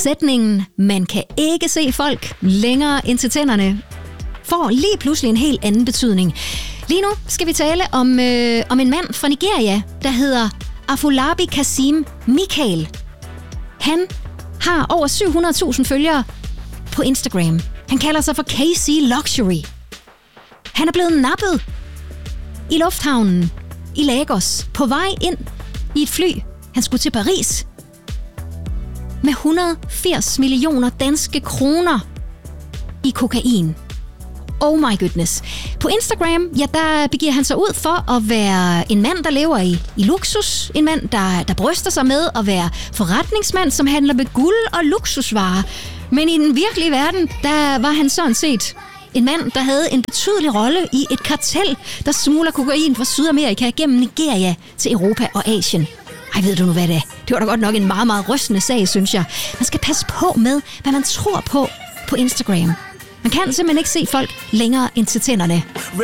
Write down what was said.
Sætningen, man kan ikke se folk længere end til tænderne, får lige pludselig en helt anden betydning. Lige nu skal vi tale om en mand fra Nigeria, der hedder Afolabi Kasim Michael. Han har over 700.000 følgere på Instagram. Han kalder sig for KC Luxury. Han er blevet nappet i lufthavnen i Lagos på vej ind i et fly. Han skulle til Paris med 180 millioner danske kroner i kokain. Oh my goodness. På Instagram, der begiver han sig ud for at være en mand, der lever i luksus. En mand, der bryster sig med at være forretningsmand, som handler med guld og luksusvarer. Men i den virkelige verden, der var han sådan set en mand, der havde en betydelig rolle i et kartel, der smugler kokain fra Sydamerika gennem Nigeria til Europa og Asien. Ej, ved du nu hvad det er? Det var da godt nok en meget, meget rystende sag, synes jeg. Man skal passe på med, hvad man tror på Instagram. Man kan simpelthen ikke se folk længere end til tænderne.